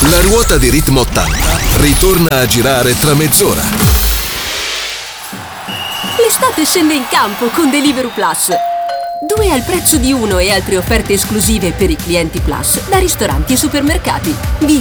La ruota di Ritmo 80 ritorna a girare tra mezz'ora. L'estate scende in campo con Deliveroo Plus. 2 al prezzo di 1 e altre offerte esclusive per i clienti Plus da ristoranti e supermercati. Vivi